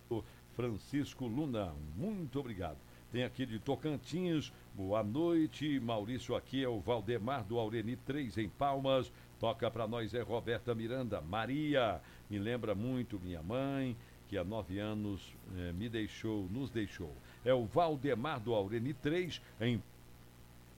Francisco Luna, muito obrigado. Tem aqui de Tocantins, boa noite, Maurício, aqui é o Valdemar do Aureni 3 em Palmas, toca pra nós é Roberta Miranda, Maria, me lembra muito minha mãe, que há 9 anos nos deixou. É o Valdemar do Aureni 3 em